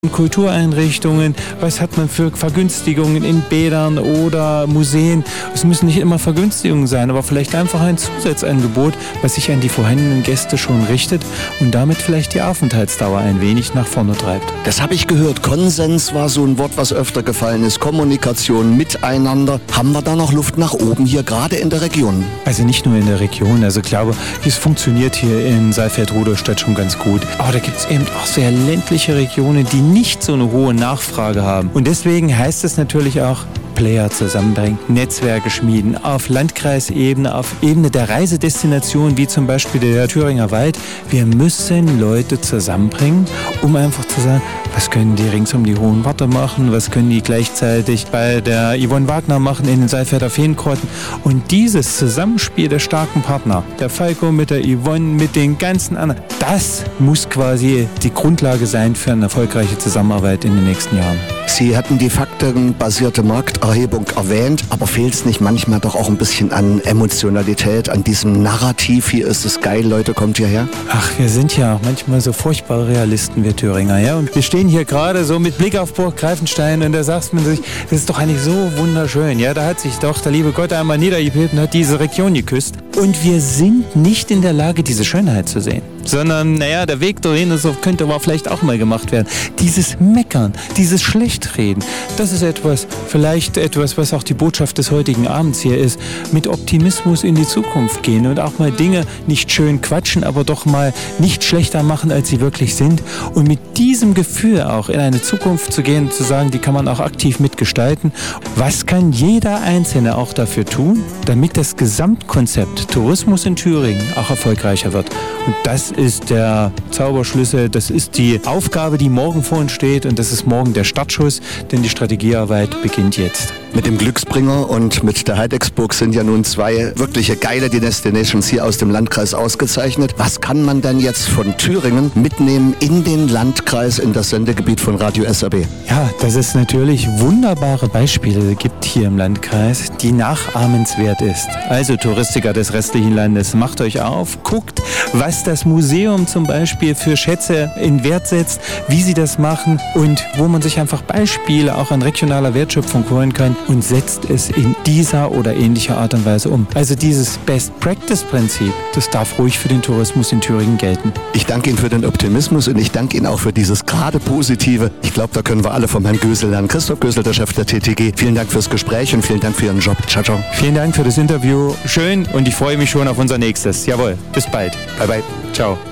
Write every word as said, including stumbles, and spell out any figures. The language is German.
Kultureinrichtungen, was hat man für Vergünstigungen in Bädern oder Museen. Es müssen nicht immer Vergünstigungen sein, aber vielleicht einfach ein Zusatzangebot, was sich an die vorhandenen Gäste schon richtet und damit vielleicht die Aufenthaltsdauer ein wenig nach vorne treibt. Das habe ich gehört. Konsens war so ein Wort, was öfter gefallen ist. Kommunikation, Miteinander. Haben wir da noch Luft nach oben hier, gerade in der Region? Also nicht nur in der Region. Also ich glaube, es funktioniert hier in Saalfeld-Rudolstadt schon ganz gut. Aber da gibt es eben auch sehr ländliche Regionen, die nicht so eine hohe Nachfrage haben. Und deswegen heißt es natürlich auch, Player zusammenbringen, Netzwerke schmieden, auf Landkreisebene, auf Ebene der Reisedestination, wie zum Beispiel der Thüringer Wald. Wir müssen Leute zusammenbringen, um einfach zu sagen, was können die rings um die Hohen Warte machen, was können die gleichzeitig bei der Yvonne Wagner machen in den Saalfelder Feenkrotten. Und dieses Zusammenspiel der starken Partner, der Falco mit der Yvonne, mit den ganzen anderen, das muss quasi die Grundlage sein für eine erfolgreiche Zusammenarbeit in den nächsten Jahren. Sie hatten die faktenbasierte Markterhebung erwähnt, aber fehlt es nicht manchmal doch auch ein bisschen an Emotionalität, an diesem Narrativ, hier ist es geil, Leute, kommt hierher? Ach, wir sind ja manchmal so furchtbare Realisten, wir Thüringer, ja, und wir stehen hier gerade so mit Blick auf Burg Greifenstein und da sagt man sich, das ist doch eigentlich so wunderschön, ja, da hat sich doch der liebe Gott einmal niedergebetet und hat diese Region geküsst und wir sind nicht in der Lage, diese Schönheit zu sehen, sondern, naja, der Weg dahin so könnte aber vielleicht auch mal gemacht werden. Dieses Meckern, dieses Schlechtreden, das ist etwas, vielleicht etwas, was auch die Botschaft des heutigen Abends hier ist, mit Optimismus in die Zukunft gehen und auch mal Dinge nicht schön quatschen, aber doch mal nicht schlechter machen, als sie wirklich sind und mit diesem Gefühl auch in eine Zukunft zu gehen und zu sagen, die kann man auch aktiv mitgestalten. Was kann jeder Einzelne auch dafür tun, damit das Gesamtkonzept Tourismus in Thüringen auch erfolgreicher wird? Und das ist der Zauberschlüssel, das ist die Aufgabe, die morgen vor uns steht und das ist morgen der Startschuss, denn die Strategiearbeit beginnt jetzt. Mit dem Glücksbringer und mit der Heidexburg sind ja nun zwei wirkliche geile Destinations hier aus dem Landkreis ausgezeichnet. Was kann man denn jetzt von Thüringen mitnehmen in den Landkreis, in das Sendegebiet von Radio S R B? Ja, dass es natürlich wunderbare Beispiele gibt hier im Landkreis, die nachahmenswert ist. Also Touristiker des restlichen Landes, macht euch auf, guckt, was das Museum zum Beispiel für Schätze in Wert setzt, wie sie das machen und wo man sich einfach Beispiele auch an regionaler Wertschöpfung holen kann und setzt es in dieser oder ähnlicher Art und Weise um. Also dieses Best-Practice-Prinzip, das darf ruhig für den Tourismus in Thüringen gelten. Ich danke Ihnen für den Optimismus und ich danke Ihnen auch für dieses gerade Positive. Ich glaube, da können wir alle vom Herrn Gösel lernen. Christoph Gösel, der Chef der T T G. Vielen Dank fürs Gespräch und vielen Dank für Ihren Job. Ciao, ciao. Vielen Dank für das Interview. Schön und ich freue mich schon auf unser nächstes. Jawohl, bis bald. Bye, bye. Ciao.